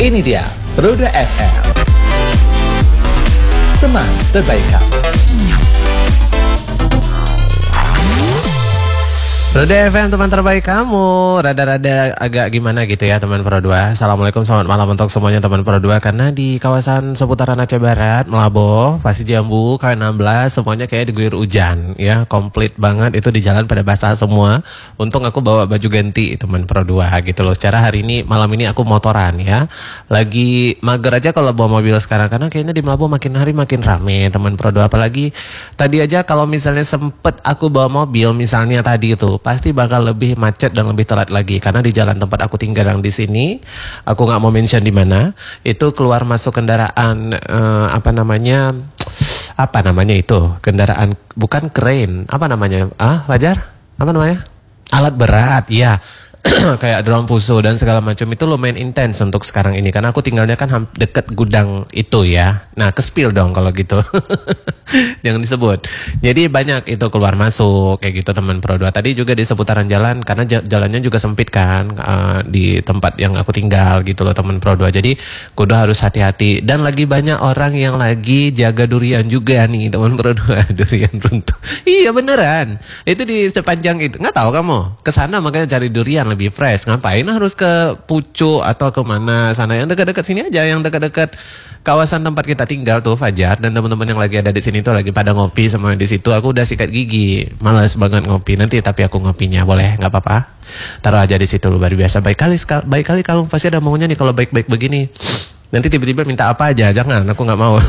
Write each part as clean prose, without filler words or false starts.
Ini dia Roda FM, teman terbaik kamu. Roda FM, teman terbaik kamu. Rada-rada agak gimana gitu ya teman Pro 2. Assalamualaikum, selamat malam untuk semuanya teman Pro 2. Karena di kawasan seputaran Aceh Barat, Melaboh, Pasir Jambu, K16, semuanya kayak diguyur hujan ya. Komplit banget, itu di jalan pada basah semua. Untung aku bawa baju ganti teman Pro 2 gitu loh. Secara hari ini, malam ini aku motoran ya. Lagi mager aja kalau bawa mobil sekarang. Karena kayaknya di Melaboh makin hari makin rame teman Pro 2. Apalagi tadi aja kalau misalnya sempet aku bawa mobil, misalnya tadi itu pasti bakal lebih macet dan lebih telat lagi karena di jalan tempat aku tinggal yang di sini, aku nggak mau mention di mana, itu keluar masuk kendaraan apa namanya itu kendaraan bukan crane, apa namanya Fajar, apa namanya, alat berat ya. Kayak drone pusuh dan segala macam itu lumayan intens untuk sekarang ini karena aku tinggalnya kan deket gudang itu ya. Nah ke-spill dong kalau gitu. Jangan disebut. Jadi banyak itu keluar masuk kayak gitu teman Pro 2. Tadi juga di seputaran jalan karena jalannya juga sempit kan di tempat yang aku tinggal gitu loh teman Pro 2. Jadi kudu harus hati-hati dan lagi banyak orang yang lagi jaga durian juga nih teman Pro 2. Durian runtuh. Iya beneran. Itu di sepanjang itu. Nggak tahu kamu kesana makanya cari durian lebih fresh. Ngapain harus ke Pucuk atau kemana sana, yang dekat-dekat sini aja, yang dekat-dekat kawasan tempat kita tinggal tuh Fajar dan teman-teman yang lagi ada di sini tuh lagi pada ngopi sama di situ. Aku udah sikat gigi, malas banget ngopi nanti, tapi aku ngopinya boleh, nggak apa-apa. Taruh aja di situ luar biasa. Baik kali kalau pasti ada maunya nih kalau baik-baik begini. Nanti tiba-tiba minta apa aja, jangan, aku nggak mau.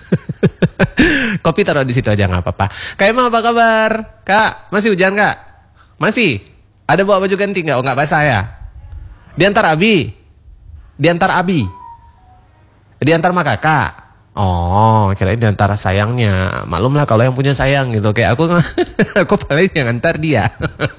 Kopi taruh di situ aja nggak apa-apa. Kak Emma apa kabar? Kak, masih hujan Kak? Masih? Ada bawa baju ganti nggak? Oh nggak basah ya? Diantar Abi? Diantar Abi? Diantar sama kakak? Oh, kirain diantar sayangnya. Maklum lah kalau yang punya sayang gitu. Kayak aku, aku paling yang antar dia.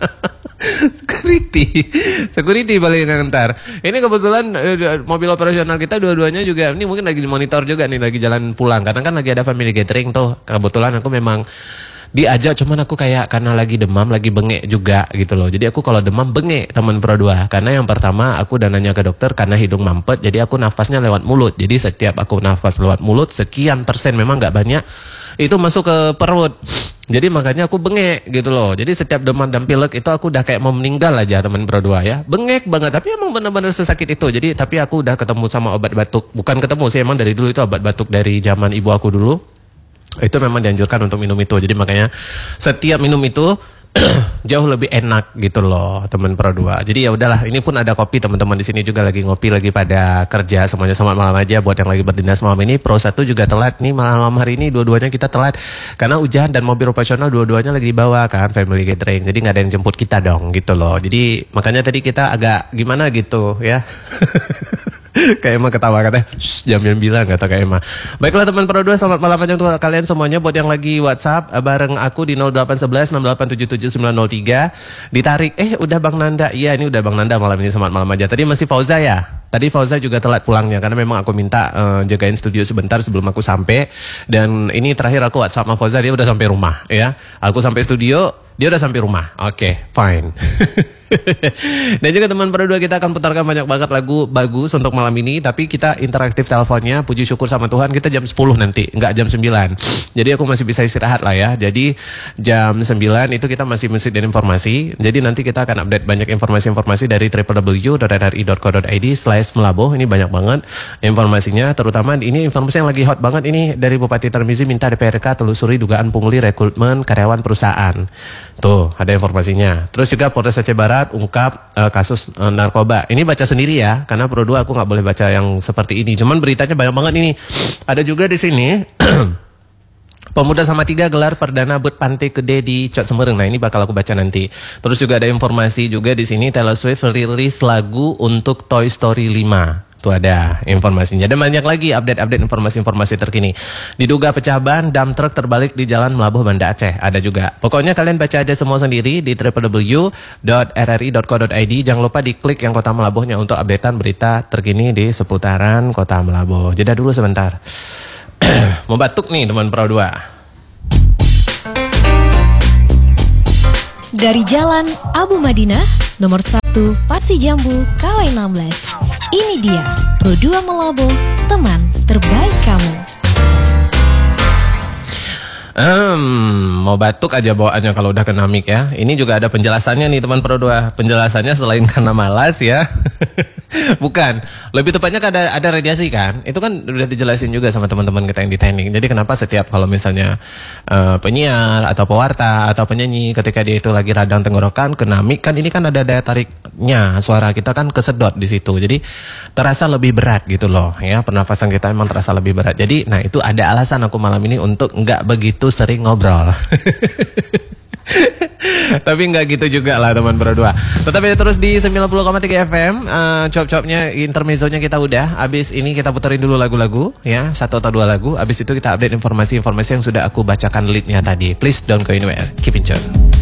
Security paling yang antar. Ini kebetulan mobil operasional kita dua-duanya juga. Ini mungkin lagi dimonitor juga nih, lagi jalan pulang. Karena kan lagi ada family gathering tuh. Kebetulan aku memang diajak, cuman aku kayak karena lagi demam, lagi bengek juga gitu loh. Jadi aku kalau demam bengek teman Pro 2. Karena yang pertama aku udah nanya ke dokter karena hidung mampet, jadi aku nafasnya lewat mulut. Jadi setiap aku nafas lewat mulut, sekian persen memang nggak banyak itu masuk ke perut. Jadi makanya aku bengek gitu loh. Jadi setiap demam dan pilek itu aku udah kayak mau meninggal aja teman Pro 2 ya. Bengek banget, tapi emang benar-benar sesakit itu. Jadi tapi aku udah ketemu sama obat batuk. Bukan ketemu sih, emang dari dulu itu obat batuk dari zaman ibu aku dulu. Itu memang dianjurkan untuk minum itu. Jadi makanya setiap minum itu jauh lebih enak gitu loh teman Pro 2. Jadi ya udahlah, ini pun ada kopi, teman-teman di sini juga lagi ngopi, lagi pada kerja semuanya. Selamat malam aja buat yang lagi berdinas malam ini. Pro 1 juga telat nih malam hari ini, dua-duanya kita telat karena hujan dan mobil operasional dua-duanya lagi dibawa kan, family gathering. Jadi nggak ada yang jemput kita dong gitu loh. Jadi makanya tadi kita agak gimana gitu ya. Kayak Emma ketawa katanya, jam yang bilang kata Kak Emma. Baiklah teman Pro 2, selamat malam aja untuk kalian semuanya. Buat yang lagi WhatsApp bareng aku di 0811 6877903. Ditarik, udah Bang Nanda. Iya ini udah Bang Nanda malam ini, selamat malam aja. Tadi masih Fauza ya. Tadi Fauza juga telat pulangnya karena memang aku minta jagain studio sebentar sebelum aku sampai. Dan ini terakhir aku WhatsApp sama Fauza, dia udah sampai rumah ya. Aku sampai studio, dia udah sampai rumah. Oke, fine. Dan juga teman Pro 2, kita akan putarkan banyak banget lagu bagus untuk malam ini. Tapi kita interaktif teleponnya, puji syukur sama Tuhan kita jam 10 nanti, nggak jam 9. Jadi aku masih bisa istirahat lah ya. Jadi jam 9 itu kita masih musik dan informasi. Jadi nanti kita akan update banyak informasi-informasi dari www.rri.co.id/Melaboh. Ini banyak banget informasinya. Terutama ini informasi yang lagi hot banget ini dari Bupati Tarmizi, minta DPRK telusuri dugaan pungli rekrutmen karyawan perusahaan. Tuh ada informasinya. Terus juga Polres Aceh Barat ungkap kasus narkoba. Ini baca sendiri ya, karena Pro 2 aku nggak boleh baca yang seperti ini. Cuman beritanya banyak banget ini. Ada juga di sini Pemuda sama 3 gelar perdana BUT Pantai Gede di Cot Semereng. Nah ini bakal aku baca nanti. Terus juga ada informasi juga di sini, Taylor Swift rilis lagu untuk Toy Story 5. Tuh ada informasinya. Dan banyak lagi update-update informasi-informasi terkini. Diduga pecah ban, dump truck terbalik di Jalan Melaboh, Banda Aceh. Ada juga. Pokoknya kalian baca aja semua sendiri di www.rri.co.id. Jangan lupa diklik yang Kota Melabohnya untuk updatean berita terkini di seputaran Kota Melaboh. Jeda dulu sebentar. Mau batuk nih teman Pro 2. Dari Jalan Abu Madinah, nomor 1, Pasir Jambu, KW 16. Ini dia Pro 2 Melabo, teman terbaik kamu. Mau batuk aja bawaannya kalau udah kena mic ya. Ini juga ada penjelasannya nih teman Pro 2. Penjelasannya selain karena malas ya. Bukan, lebih tepatnya ada radiasi kan. Itu kan udah dijelasin juga sama teman-teman kita yang di teknik. Jadi kenapa setiap kalau misalnya penyiar atau pewarta atau penyanyi ketika dia itu lagi radang tenggorokan kena mic kan, ini kan ada daya tariknya, suara kita kan kesedot di situ. Jadi terasa lebih berat gitu loh ya. Pernafasan kita emang terasa lebih berat. Jadi nah itu ada alasan aku malam ini untuk nggak begitu sering ngobrol. Tapi nggak gitu juga lah teman Pro 2. Tetapi terus di 90,3 FM. Cop-copnya intermezzonya kita udah. Abis ini kita puterin dulu lagu-lagu ya, 1 atau 2 lagu. Abis itu kita update informasi-informasi yang sudah aku bacakan leadnya tadi. Please don't go anywhere, keep in tune.